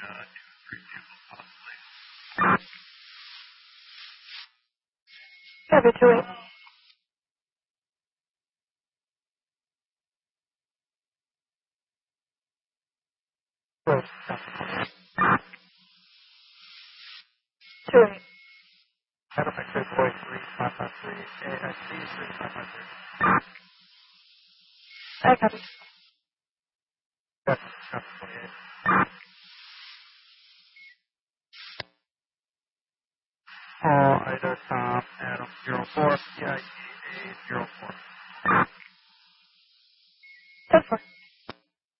Trevor 28. Close. 28. Edify Clear Boy 3553, AIC 3553. I copy. Yes, 28. Ida Tom Adam 04, PIE 804. 10-4.